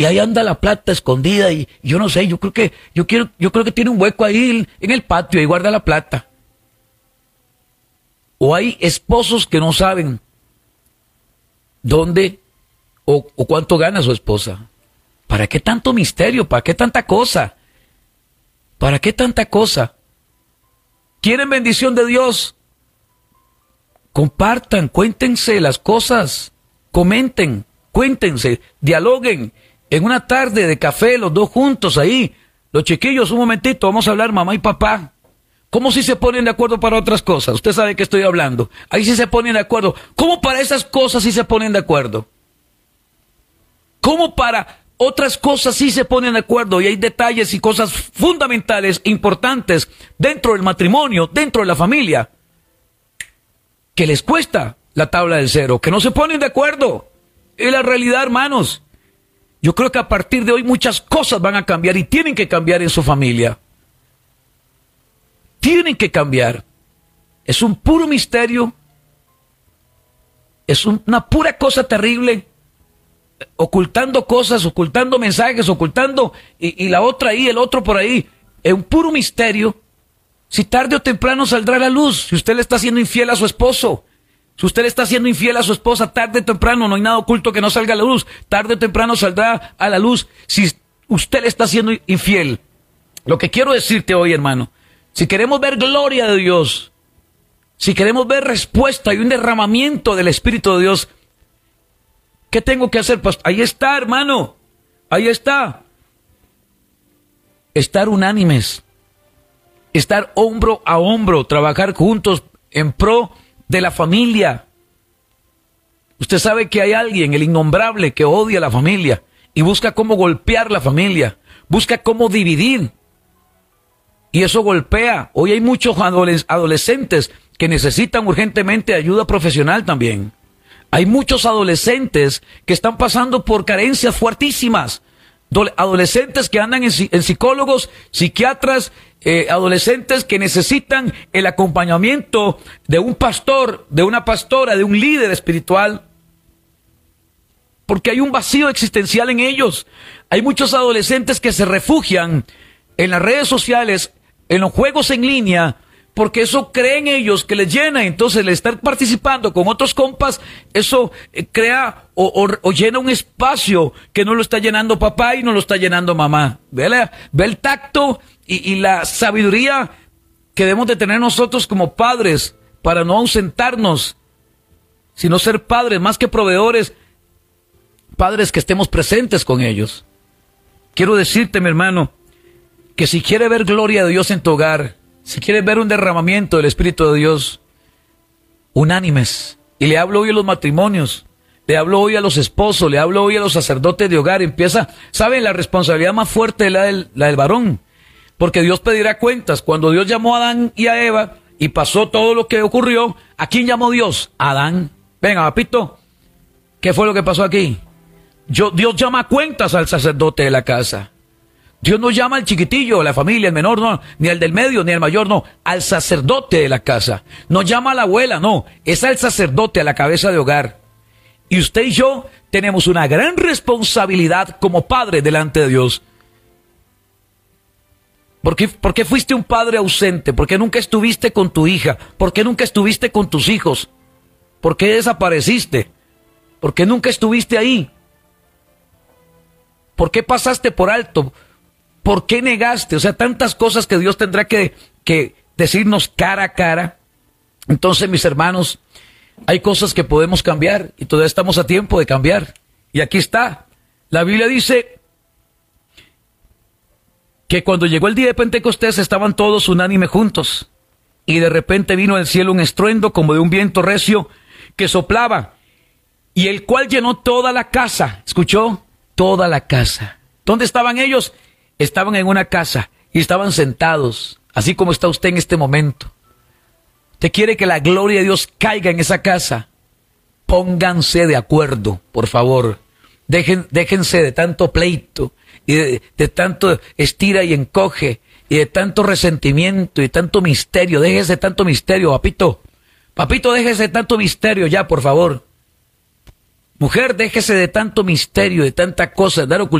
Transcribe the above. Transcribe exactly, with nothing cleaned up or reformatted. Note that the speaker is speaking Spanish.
y ahí anda la plata escondida y yo no sé, yo creo que yo quiero yo creo que tiene un hueco ahí en el patio y guarda la plata. O hay esposos que no saben dónde o, o cuánto gana su esposa. ¿Para qué tanto misterio? ¿Para qué tanta cosa? ¿Para qué tanta cosa? ¿Quieren bendición de Dios? Compartan, cuéntense las cosas, comenten, cuéntense, dialoguen. En una tarde de café, los dos juntos ahí, los chiquillos, un momentito, vamos a hablar mamá y papá. ¿Cómo si se ponen de acuerdo para otras cosas? Usted sabe que estoy hablando. Ahí sí se ponen de acuerdo. ¿Cómo para esas cosas sí se ponen de acuerdo? ¿Cómo para otras cosas sí se ponen de acuerdo? Y hay detalles y cosas fundamentales, importantes, dentro del matrimonio, dentro de la familia, que les cuesta la tabla del cero, que no se ponen de acuerdo. Es la realidad, hermanos. Yo creo que a partir de hoy muchas cosas van a cambiar y tienen que cambiar en su familia. Tienen que cambiar. Es un puro misterio. Es un, una pura cosa terrible. Ocultando cosas, ocultando mensajes, ocultando y, y la otra ahí, el otro por ahí. Es un puro misterio. Si tarde o temprano saldrá a la luz. Si usted le está siendo infiel a su esposo, si usted le está siendo infiel a su esposa, tarde o temprano, no hay nada oculto que no salga a la luz. Tarde o temprano saldrá a la luz si usted le está siendo infiel. Lo que quiero decirte hoy, hermano, si queremos ver gloria de Dios, si queremos ver respuesta y un derramamiento del Espíritu de Dios, ¿qué tengo que hacer? Pues ahí está, hermano, ahí está. Estar unánimes, estar hombro a hombro, trabajar juntos en pro de la familia. Usted sabe que hay alguien, el innombrable, que odia a la familia y busca cómo golpear la familia, busca cómo dividir. Y eso golpea. Hoy hay muchos adolescentes que necesitan urgentemente ayuda profesional también. Hay muchos adolescentes que están pasando por carencias fuertísimas. Adolescentes que andan en, en psicólogos, psiquiatras, eh, adolescentes que necesitan el acompañamiento de un pastor, de una pastora, de un líder espiritual. Porque hay un vacío existencial en ellos. Hay muchos adolescentes que se refugian en las redes sociales, en los juegos en línea, porque eso creen ellos que les llena. Entonces, el estar participando con otros compas, eso eh, crea o, o, o llena un espacio que no lo está llenando papá y no lo está llenando mamá. Ve, la, ve el tacto y, y la sabiduría que debemos de tener nosotros como padres para no ausentarnos, sino ser padres, más que proveedores, padres que estemos presentes con ellos. Quiero decirte, mi hermano, que si quieres ver gloria de Dios en tu hogar, si quieres ver un derramamiento del Espíritu de Dios, unánimes. Y le hablo hoy a los matrimonios, le hablo hoy a los esposos, le hablo hoy a los sacerdotes de hogar. Empieza, ¿saben? La responsabilidad más fuerte es la del, la del varón, porque Dios pedirá cuentas. Cuando Dios llamó a Adán y a Eva y pasó todo lo que ocurrió, ¿a quién llamó Dios? A Adán. Venga, papito, ¿qué fue lo que pasó aquí? Yo, Dios llama a cuentas al sacerdote de la casa. Dios no llama al chiquitillo, a la familia, el menor, no, ni al del medio, ni al mayor, no, al sacerdote de la casa. No llama a la abuela, no, es al sacerdote, a la cabeza de hogar. Y usted y yo tenemos una gran responsabilidad como padre delante de Dios. ¿Por qué, por qué fuiste un padre ausente? ¿Por qué nunca estuviste con tu hija? ¿Por qué nunca estuviste con tus hijos? ¿Por qué desapareciste? ¿Por qué nunca estuviste ahí? ¿Por qué pasaste por alto? ¿Por qué negaste? O sea, tantas cosas que Dios tendrá que, que decirnos cara a cara. Entonces, mis hermanos, hay cosas que podemos cambiar y todavía estamos a tiempo de cambiar. Y aquí está. La Biblia dice que cuando llegó el día de Pentecostés estaban todos unánimes juntos. Y de repente vino del cielo un estruendo como de un viento recio que soplaba, y el cual llenó toda la casa. ¿Escuchó? Toda la casa. ¿Dónde estaban ellos? Estaban en una casa y estaban sentados, así como está usted en este momento. Usted quiere que la gloria de Dios caiga en esa casa. Pónganse de acuerdo, por favor. Dejen, déjense de tanto pleito y de, de tanto estira y encoge y de tanto resentimiento y tanto misterio. Déjese de tanto misterio, papito. Papito, déjese de tanto misterio ya, por favor. Mujer, déjese de tanto misterio, de tanta cosa, de dar ocultación.